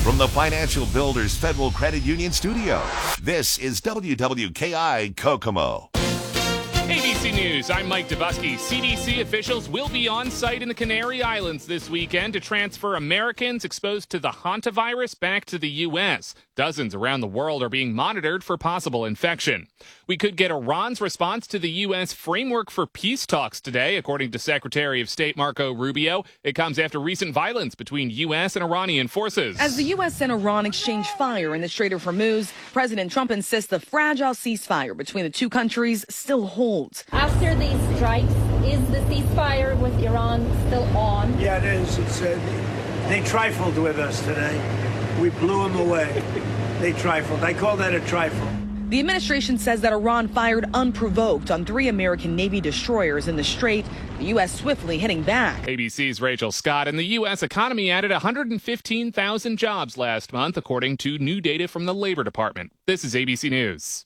From the Financial Builders Federal Credit Union studio, this is WWKI Kokomo. ABC News, I'm Mike Dubusky. CDC officials will be on site in the Canary Islands this weekend to transfer Americans exposed to the hantavirus back to the U.S. Dozens around the world are being monitored for possible infection. We could get Iran's response to the U.S. framework for peace talks today, according to Secretary of State Marco Rubio. It comes after recent violence between U.S. and Iranian forces. As the U.S. and Iran exchange fire in the Strait of Hormuz, President Trump insists the fragile ceasefire between the two countries still holds. After these strikes, is the ceasefire with Iran still on? Yeah, it is. They trifled with us today. We blew them away. They trifled. I call that a trifle. The administration says that Iran fired unprovoked on 3 American Navy destroyers in the Strait, the U.S. swiftly hitting back. ABC's Rachel Scott. And the U.S. economy added 115,000 jobs last month, according to new data from the Labor Department. This is ABC News.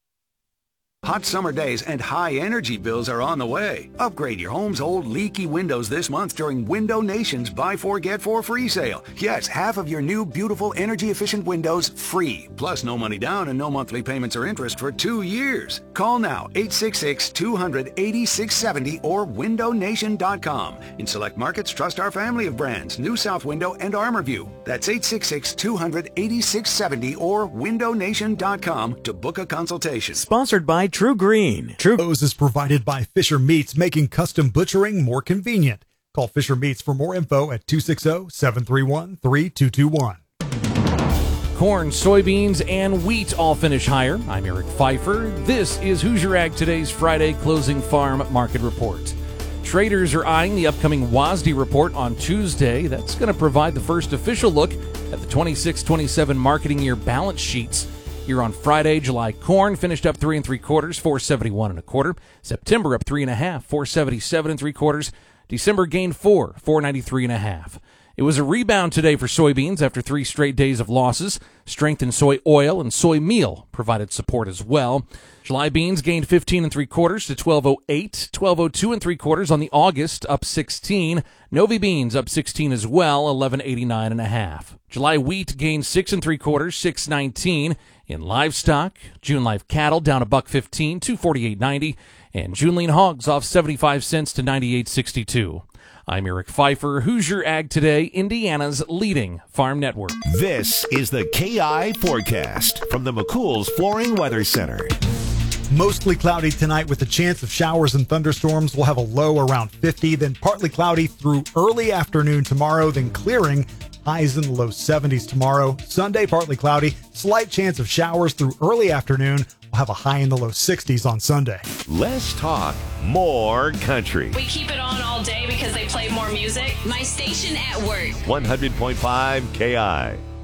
Hot summer days and high energy bills are on the way. Upgrade your home's old leaky windows this month during Window Nation's Buy 4 Get 4 free sale. Yes, half of your new beautiful energy efficient windows free. Plus no money down and no monthly payments or interest for 2 years. Call now 866-200-8670 or windownation.com. In select markets, trust our family of brands, New South Window and ArmorView. That's 866-200-8670 or windownation.com to book a consultation. Sponsored by True Green. True Hose is provided by Fisher Meats, making custom butchering more convenient. Call Fisher Meats for more info at 260-731-3221. Corn, soybeans, and wheat all finish higher. I'm Eric Pfeiffer. This is Hoosier Ag Today's Friday closing farm market report. Traders are eyeing the upcoming WASDE report on Tuesday. That's going to provide the first official look at the 26-27 marketing year balance sheets. Here on Friday, July corn finished up 3 3/4, 471 1/4. September up 3 1/2, 477 3/4. December gained 4, 493 1/2. It was a rebound today for soybeans after 3 straight days of losses. Strength in soy oil and soy meal provided support as well. July beans gained 15 3/4 to 1208, 1202 3/4 on the August, up 16. Novi beans up 16 as well, 1189 1/2. July wheat gained 6 3/4, 619. In livestock, June live cattle down $1.15, 248.90, and June lean hogs off 75 cents to 98.62. I'm Eric Pfeiffer, Hoosier Ag Today, Indiana's leading farm network. This is the KI Forecast from the McCool's Flooring Weather Center. Mostly cloudy tonight with a chance of showers and thunderstorms. We'll have a low around 50, then partly cloudy through early afternoon tomorrow, then clearing. Highs in the low 70s tomorrow. Sunday, partly cloudy. Slight chance of showers through early afternoon. We'll have a high in the low 60s on Sunday. Less talk, more country. We keep it on all day because they play more music. My station at work. 100.5 KI.